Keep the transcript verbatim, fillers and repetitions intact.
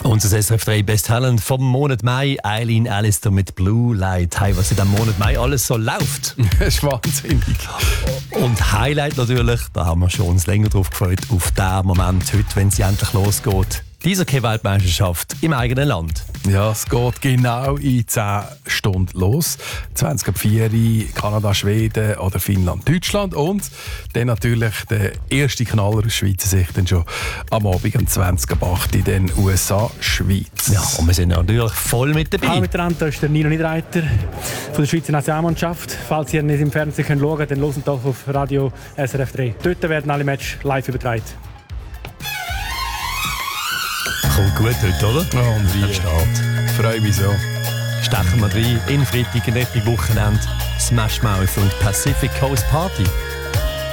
Unser S R F drei Best Talent vom Monat Mai, Eileen Allister mit Blue Light. Hey, was in diesem Monat Mai alles so läuft. Das ist wahnsinnig. Und Highlight natürlich, da haben wir schon uns länger drauf gefreut, auf den Moment heute, wenn sie endlich losgeht. Die Eishockey-Weltmeisterschaft im eigenen Land. Ja, es geht genau in zehn Stunden los. zwanzig ab vier Kanada, Schweden oder Finnland, Deutschland. Und dann natürlich der erste Knaller aus Schweizer Sicht dann schon am Abend um zwanzig ab acht in den U S A, Schweiz. Ja, und wir sind natürlich voll mit dabei. Hallo miteinander, das ist der Nino Niederreiter von der Schweizer Nationalmannschaft. Falls ihr nicht im Fernsehen schauen könnt, dann hört doch auf Radio S R F drei. Dort werden alle Matches live übertragen. Kommt gut heute, oder? Ja, und wie? Am Start. Freue mich so. Stechen wir rein in Freitag, in Richtung Wochenende. Smash Mouth und Pacific Coast Party.